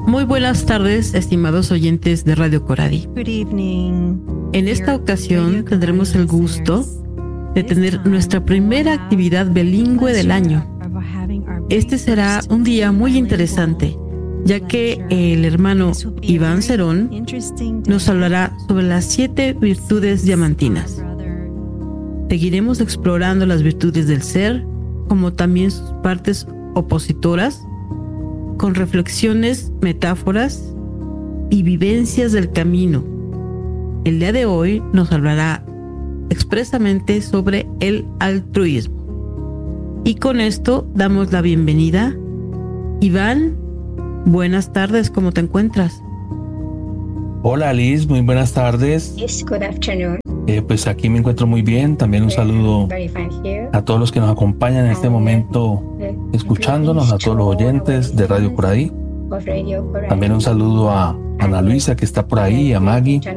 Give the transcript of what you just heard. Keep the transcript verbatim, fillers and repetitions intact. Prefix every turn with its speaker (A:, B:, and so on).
A: Muy buenas tardes, estimados oyentes de Radio Coradi.
B: Good evening.
A: En esta ocasión tendremos el gusto de tener nuestra primera actividad bilingüe del año. Este será un día muy interesante, ya que el hermano Iván Cerón nos hablará sobre las siete virtudes diamantinas. Seguiremos explorando las virtudes del ser, como también sus partes opositoras, con reflexiones, metáforas y vivencias del camino. El día de hoy nos hablará expresamente sobre el altruismo. Y con esto damos la bienvenida. Iván, buenas tardes, ¿cómo te encuentras?
C: Hola Liz, muy buenas tardes.
D: Yes, good afternoon.
C: Eh, pues aquí me encuentro muy bien. También un saludo
D: Very fine here.
C: a todos los que nos acompañan en este momento, escuchándonos, a todos los oyentes de Radio Coradi.
D: Of Radio Coradi.
C: También un saludo a Ana Luisa, que está por ahí, a Maggie,